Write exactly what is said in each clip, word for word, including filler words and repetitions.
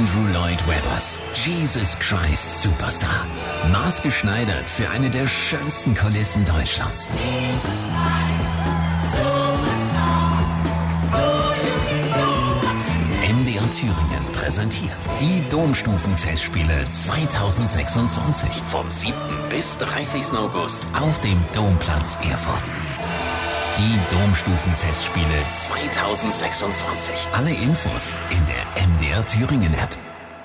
Andrew Lloyd Webbers Jesus Christ Superstar. Maßgeschneidert für eine der schönsten Kulissen Deutschlands. M D R Thüringen präsentiert die Domstufenfestspiele zweitausendsechsundzwanzig vom siebten bis dreißigsten August auf dem Domplatz Erfurt. Die Domstufenfestspiele zweitausendsechsundzwanzig. Alle Infos in der M D R Thüringen App.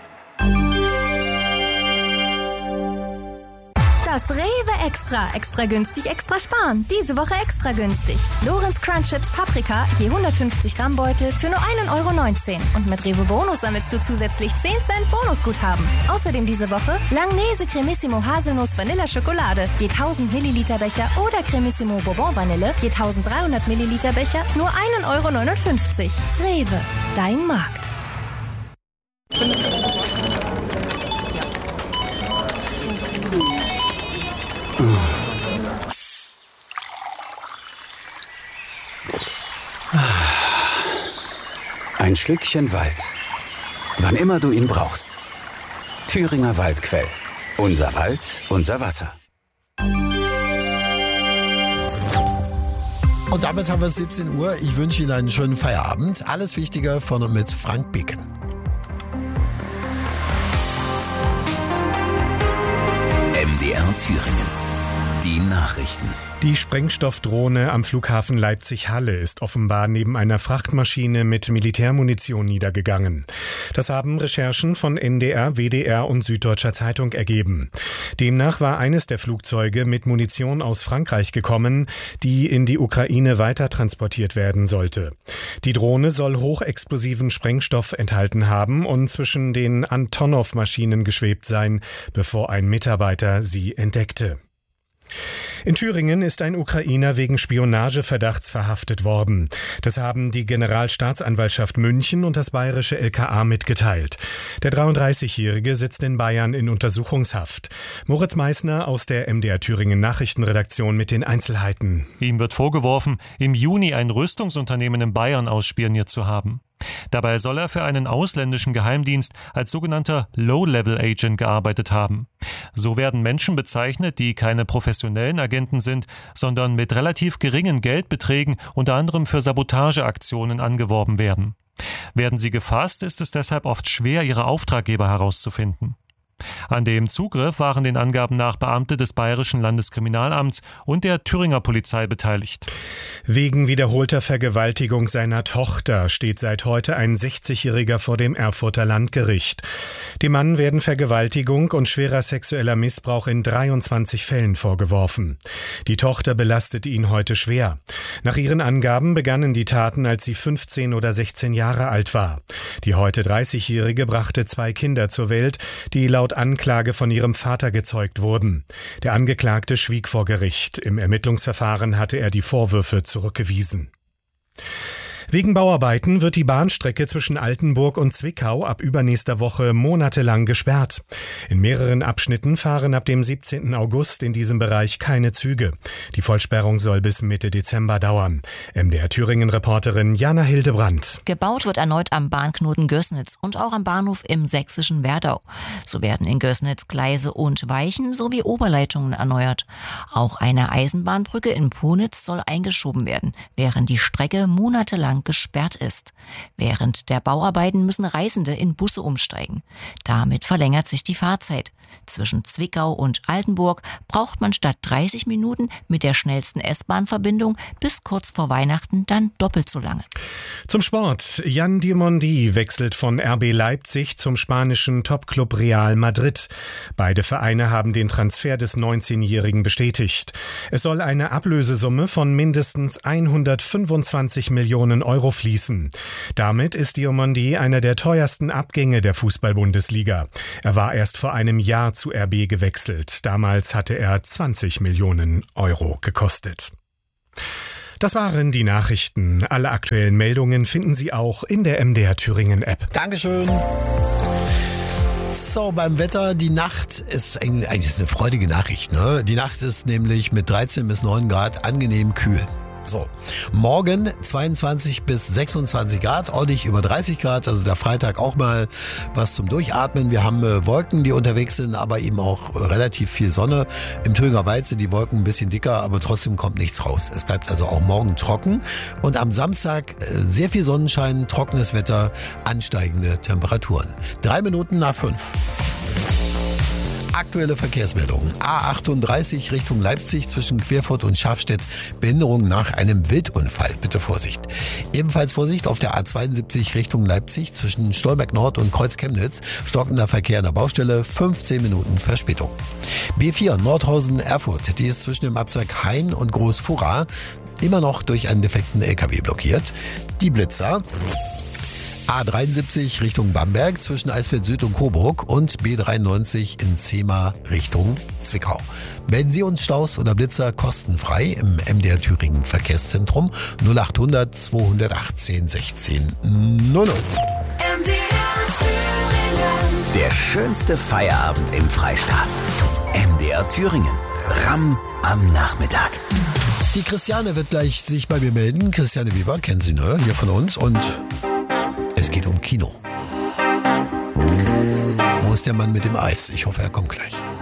Das Rewe Extra. Extra günstig, extra sparen. Diese Woche extra günstig. Lorenz Crunch Chips Paprika, je hundertfünfzig Gramm Beutel für nur ein Euro neunzehn. Und mit Rewe Bonus sammelst du zusätzlich zehn Cent Bonusguthaben. Außerdem diese Woche Langnese Cremissimo Haselnuss Vanilla Schokolade, je tausend Milliliter Becher oder Cremissimo Bourbon Vanille, je eintausenddreihundert Milliliter Becher, nur ein Euro neunundfünfzig. Rewe, dein Markt. Ein Schlückchen Wald. Wann immer du ihn brauchst. Thüringer Waldquell. Unser Wald, unser Wasser. Und damit haben wir siebzehn Uhr. Ich wünsche Ihnen einen schönen Feierabend. Alles Wichtige von und mit Frank Bicken. M D R Thüringen. Die Nachrichten. Die Sprengstoffdrohne am Flughafen Leipzig-Halle ist offenbar neben einer Frachtmaschine mit Militärmunition niedergegangen. Das haben Recherchen von N D R, W D R und Süddeutscher Zeitung ergeben. Demnach war eines der Flugzeuge mit Munition aus Frankreich gekommen, die in die Ukraine weiter transportiert werden sollte. Die Drohne soll hochexplosiven Sprengstoff enthalten haben und zwischen den Antonov-Maschinen geschwebt sein, bevor ein Mitarbeiter sie entdeckte. In Thüringen ist ein Ukrainer wegen Spionageverdachts verhaftet worden. Das haben die Generalstaatsanwaltschaft München und das bayerische L K A mitgeteilt. Der dreiunddreißigjährige sitzt in Bayern in Untersuchungshaft. Moritz Meissner aus der M D R Thüringen Nachrichtenredaktion mit den Einzelheiten. Ihm wird vorgeworfen, im Juni ein Rüstungsunternehmen in Bayern ausspioniert zu haben. Dabei soll er für einen ausländischen Geheimdienst als sogenannter Low-Level-Agent gearbeitet haben. So werden Menschen bezeichnet, die keine professionellen Agenten sind, sondern mit relativ geringen Geldbeträgen unter anderem für Sabotageaktionen angeworben werden. Werden sie gefasst, ist es deshalb oft schwer, ihre Auftraggeber herauszufinden. An dem Zugriff waren den Angaben nach Beamte des Bayerischen Landeskriminalamts und der Thüringer Polizei beteiligt. Wegen wiederholter Vergewaltigung seiner Tochter steht seit heute ein sechzigjähriger vor dem Erfurter Landgericht. Dem Mann werden Vergewaltigung und schwerer sexueller Missbrauch in dreiundzwanzig Fällen vorgeworfen. Die Tochter belastet ihn heute schwer. Nach ihren Angaben begannen die Taten, als sie fünfzehn oder sechzehn Jahre alt war. Die heute dreißigjährige brachte zwei Kinder zur Welt, die laut Anklage von ihrem Vater gezeugt wurden. Der Angeklagte schwieg vor Gericht. Im Ermittlungsverfahren hatte er die Vorwürfe zurückgewiesen. Wegen Bauarbeiten wird die Bahnstrecke zwischen Altenburg und Zwickau ab übernächster Woche monatelang gesperrt. In mehreren Abschnitten fahren ab dem siebzehnten August in diesem Bereich keine Züge. Die Vollsperrung soll bis Mitte Dezember dauern. M D R Thüringen-Reporterin Jana Hildebrandt. Gebaut wird erneut am Bahnknoten Gößnitz und auch am Bahnhof im sächsischen Werdau. So werden in Gößnitz Gleise und Weichen sowie Oberleitungen erneuert. Auch eine Eisenbahnbrücke in Ponitz soll eingeschoben werden, während die Strecke monatelang gesperrt ist. Während der Bauarbeiten müssen Reisende in Busse umsteigen. Damit verlängert sich die Fahrzeit. Zwischen Zwickau und Altenburg braucht man statt dreißig Minuten mit der schnellsten S-Bahn-Verbindung bis kurz vor Weihnachten dann doppelt so lange. Zum Sport. Jan Diomandi wechselt von R B Leipzig zum spanischen Topclub Real Madrid. Beide Vereine haben den Transfer des neunzehnjährigen bestätigt. Es soll eine Ablösesumme von mindestens hundertfünfundzwanzig Millionen Euro fließen. Damit ist Diomandi einer der teuersten Abgänge der Fußball-Bundesliga. Er war erst vor einem Jahr zu R B gewechselt. Damals hatte er zwanzig Millionen Euro gekostet. Das waren die Nachrichten. Alle aktuellen Meldungen finden Sie auch in der M D R Thüringen App. Dankeschön. So, beim Wetter, die Nacht ist eigentlich eine freudige Nachricht, ne? Die Nacht ist nämlich mit dreizehn bis neun Grad angenehm kühl. So, morgen zweiundzwanzig bis sechsundzwanzig Grad, ordentlich über dreißig Grad, also der Freitag auch mal was zum Durchatmen. Wir haben äh, Wolken, die unterwegs sind, aber eben auch äh, relativ viel Sonne. Im Thüringer Wald sind die Wolken ein bisschen dicker, aber trotzdem kommt nichts raus. Es bleibt also auch morgen trocken und am Samstag äh, sehr viel Sonnenschein, trockenes Wetter, ansteigende Temperaturen. Drei Minuten nach fünf. Aktuelle Verkehrsmeldungen. A achtunddreißig Richtung Leipzig zwischen Querfurt und Schafstedt. Behinderung nach einem Wildunfall. Bitte Vorsicht. Ebenfalls Vorsicht auf der A zweiundsiebzig Richtung Leipzig zwischen Stolberg Nord und Kreuz Chemnitz. Stockender Verkehr an der Baustelle. fünfzehn Minuten Verspätung. B vier Nordhausen Erfurt. Die ist zwischen dem Abzweig Hain und Großfurra immer noch durch einen defekten L K W blockiert. Die Blitzer. A dreiundsiebzig Richtung Bamberg zwischen Eisfeld Süd und Coburg und B dreiundneunzig in Zehma Richtung Zwickau. Melden Sie uns Staus oder Blitzer kostenfrei im M D R Thüringen Verkehrszentrum null achthundert zweihundertachtzehn sechzehn null null. M D R Thüringen. Der schönste Feierabend im Freistaat. M D R Thüringen. Ramm am Nachmittag. Die Christiane wird gleich sich bei mir melden. Christiane Weber, kennen Sie, ne? Hier von uns. Und es geht um Kino. Wo ist der Mann mit dem Eis? Ich hoffe, er kommt gleich.